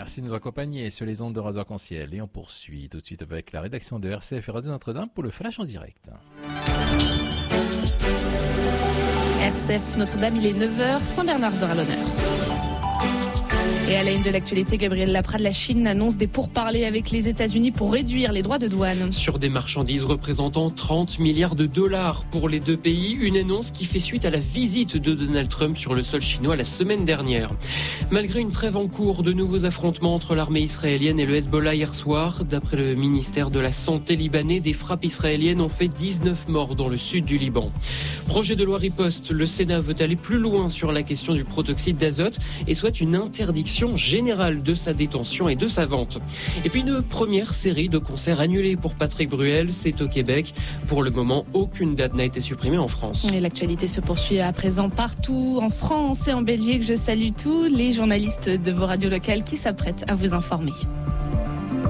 Merci de nous accompagner sur les ondes de Radio Arc-en-Ciel. Et on poursuit tout de suite avec la rédaction de RCF et Radio Notre-Dame pour le Flash en direct. RCF Notre-Dame, il est 9h, Saint-Bernardin à l'honneur. Et à la une de l'actualité, Gabriel Laprade, la Chine annonce des pourparlers avec les États-Unis pour réduire les droits de douane. Sur des marchandises représentant 30 milliards de dollars pour les deux pays, une annonce qui fait suite à la visite de Donald Trump sur le sol chinois la semaine dernière. Malgré une trêve en cours, de nouveaux affrontements entre l'armée israélienne et le Hezbollah hier soir. D'après le ministère de la Santé libanais, des frappes israéliennes ont fait 19 morts dans le sud du Liban. Projet de loi riposte, le Sénat veut aller plus loin sur la question du protoxyde d'azote et souhaite une interdiction générale de sa détention et de sa vente. Et puis une première série de concerts annulés pour Patrick Bruel, c'est au Québec. Pour le moment, aucune date n'a été supprimée en France. Et l'actualité se poursuit à présent partout en France et en Belgique. Je salue tous les journalistes de vos radios locales qui s'apprêtent à vous informer.